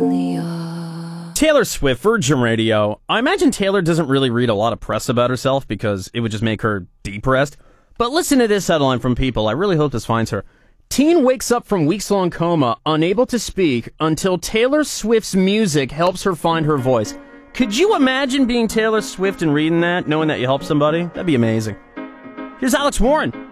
Taylor Swift, Virgin Radio. I imagine Taylor doesn't really read a lot of press about herself because it would just make her depressed. But listen to this headline from People. I really hope this finds her. Teen wakes up from weeks-long coma, unable to speak, until Taylor Swift's music helps her find her voice. Could you imagine being Taylor Swift and reading that, knowing that you helped somebody? That'd be amazing. Here's Alex Warren.